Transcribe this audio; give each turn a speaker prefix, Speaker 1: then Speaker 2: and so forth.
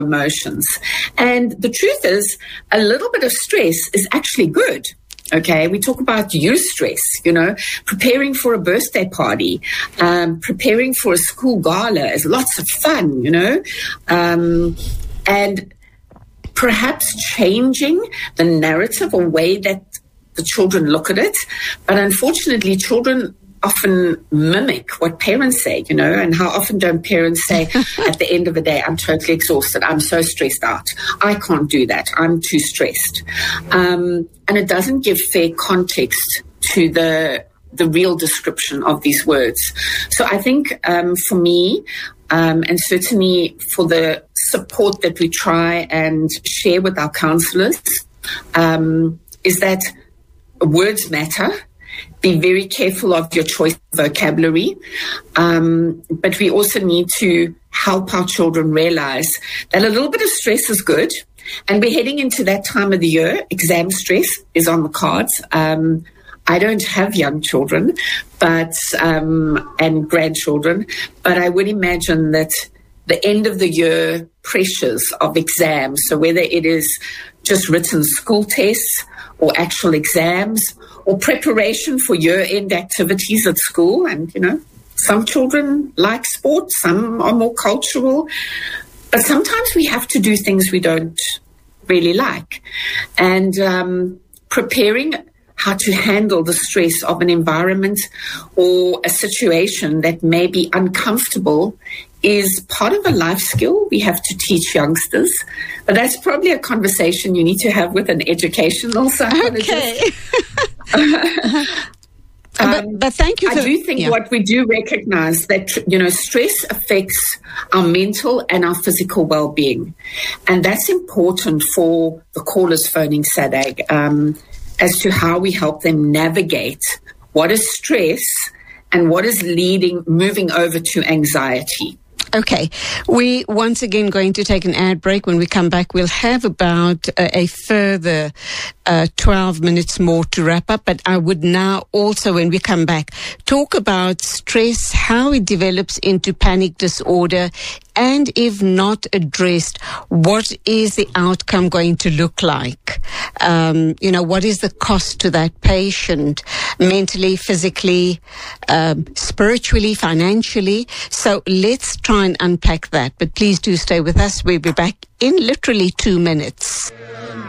Speaker 1: emotions. And the truth is, a little bit of stress is actually good. Okay, we talk about eustress, preparing for a birthday party, preparing for a school gala is lots of fun, and perhaps changing the narrative or way that the children look at it. But unfortunately, children often mimic what parents say, and how often don't parents say at the end of the day, I'm totally exhausted, I'm so stressed out, I can't do that, I'm too stressed. And it doesn't give fair context to the real description of these words. So I think for me, and certainly for the support that we try and share with our counselors, is that words matter. Be very careful of your choice of vocabulary. But we also need to help our children realize that a little bit of stress is good. And we're heading into that time of the year. Exam stress is on the cards. I don't have young children, and grandchildren, but I would imagine that the end of the year pressures of exams, so whether it is just written school tests or actual exams, or preparation for year-end activities at school. And, some children like sports, some are more cultural. But sometimes we have to do things we don't really like. And preparing how to handle the stress of an environment or a situation that may be uncomfortable is part of a life skill we have to teach youngsters. But that's probably a conversation you need to have with an educational psychologist.
Speaker 2: Okay. But thank you.
Speaker 1: I do think what we do recognize that, stress affects our mental and our physical well-being. And that's important for the callers phoning SADAG as to how we help them navigate what is stress and what is moving over to anxiety.
Speaker 2: Okay. We once again going to take an ad break. When we come back, we'll have about a further 12 minutes more to wrap up. But I would now also, when we come back, talk about stress, how it develops into panic disorder, and if not addressed, what is the outcome going to look like? What is the cost to that patient, mentally, physically, spiritually, financially? So let's try and unpack that. But please do stay with us. We'll be back in literally 2 minutes.